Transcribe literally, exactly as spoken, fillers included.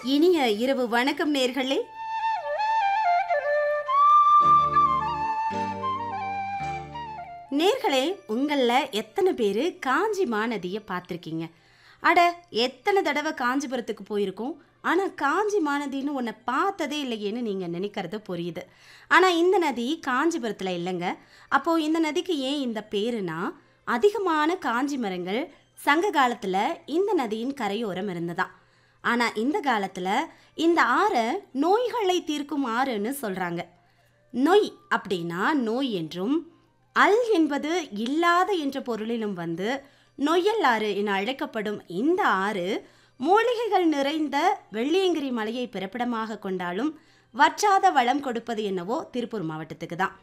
இனிய இரவு வணக்கம் நேர்களே. நேர்களே, உங்கள எத்தனை பேர் காஞ்சி மாநதியை பார்த்துருக்கீங்க? அட, எத்தனை தடவை காஞ்சிபுரத்துக்கு போயிருக்கோம், ஆனால் காஞ்சி மாநதின்னு ஒன்றை பார்த்ததே இல்லையேன்னு நீங்கள் நினைக்கிறது புரியுது. ஆனால் இந்த நதி காஞ்சிபுரத்தில் இல்லைங்க. அப்போது இந்த நதிக்கு ஏன் இந்த பேருனா, அதிகமான காஞ்சி மரங்கள் சங்க காலத்தில் இந்த நதியின் கரையோரம் இருந்ததாம். ஆனால் இந்த காலத்தில் இந்த ஆறை நோய்களை தீர்க்கும் ஆறுன்னு சொல்கிறாங்க. நொய் அப்படின்னா நோய் என்றும், அல் என்பது இல்லாத என்ற பொருளிலும் வந்து நொய்யல் ஆறு என அழைக்கப்படும் இந்த ஆறு மூலிகைகள் நிறைந்த வெள்ளியங்கிரி மலையை பிறப்பிடமாக கொண்டாலும் வற்றாத வளம் கொடுப்பது என்னவோ திருப்பூர் மாவட்டத்துக்கு தான்.